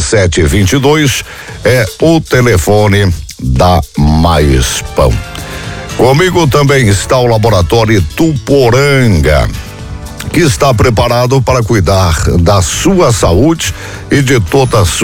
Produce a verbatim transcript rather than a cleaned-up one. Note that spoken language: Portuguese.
sete dois dois é o telefone da Mais Pão. Comigo também está o Laboratório Tuporanga, que está preparado para cuidar da sua saúde e de toda a sua